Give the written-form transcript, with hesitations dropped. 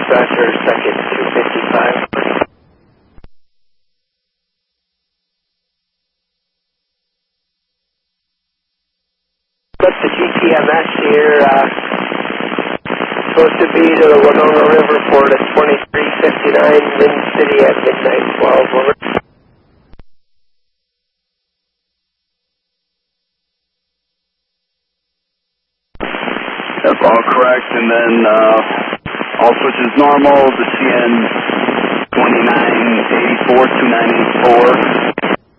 Roger, second 255. What's the GTMS here? Supposed to be to the Winona River port at 2359, Wind City at midnight 12. Over. That's all correct, and then all switches normal, the CN 2984, 2984.